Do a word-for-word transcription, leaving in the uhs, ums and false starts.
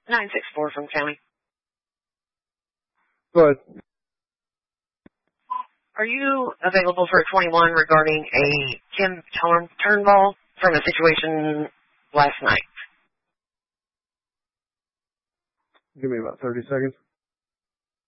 nine six four from county. But are you available for a twenty-one regarding a Kim Turn- Turnbull from a situation last night? Give me about thirty seconds.